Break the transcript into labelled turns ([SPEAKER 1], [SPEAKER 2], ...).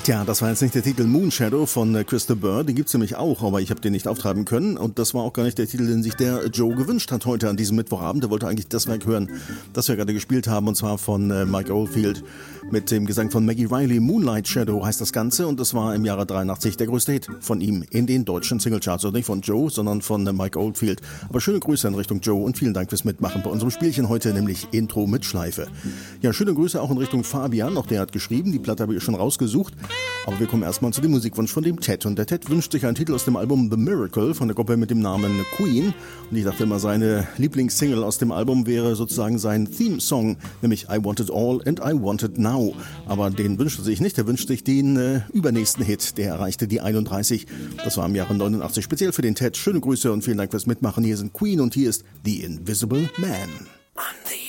[SPEAKER 1] Tja, das war jetzt nicht der Titel Moonshadow von Christa Burr, den gibt's nämlich auch, aber ich habe den nicht auftreiben können und das war auch gar nicht der Titel, den sich der Joe gewünscht hat heute an diesem Mittwochabend. Der wollte eigentlich das Werk hören, das wir gerade gespielt haben, und zwar von Mike Oldfield mit dem Gesang von Maggie Riley. Moonlight Shadow heißt das Ganze und das war im Jahre 83 der größte Hit von ihm in den deutschen Singlecharts. Also nicht von Joe, sondern von Mike Oldfield. Aber schöne Grüße in Richtung Joe und vielen Dank fürs Mitmachen bei unserem Spielchen heute, nämlich Intro mit Schleife. Ja, schöne Grüße auch in Richtung Fabian, auch der hat geschrieben, die Platte habe ich schon rausgesucht. Aber wir kommen erstmal zu dem Musikwunsch von dem Ted. Und der Ted wünscht sich einen Titel aus dem Album The Miracle von der Gruppe mit dem Namen Queen. Und ich dachte immer, seine Lieblingssingle aus dem Album wäre sozusagen sein Theme-Song, nämlich I Want It All and I Want It Now. Aber den wünscht er sich nicht, er wünscht sich den übernächsten Hit. Der erreichte die 31. Das war im Jahre 89. Speziell für den Ted. Schöne Grüße und vielen Dank fürs Mitmachen. Hier sind Queen und hier ist The Invisible Man. On the